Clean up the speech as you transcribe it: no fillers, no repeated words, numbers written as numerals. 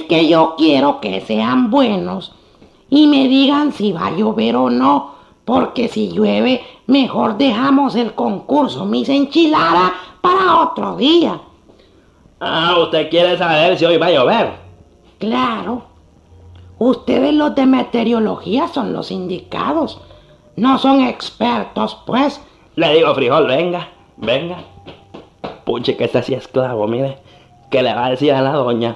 que yo quiero que sean buenos y me digan si va a llover o no, porque si llueve, mejor dejamos el concurso Mis Enchiladas para otro día. Ah, usted quiere saber si hoy va a llover. Claro, ustedes los de meteorología son los indicados, no son expertos, pues. Le digo, frijol, venga, venga. Puche, que este sí es clavo, mire. Que le va a decir a la doña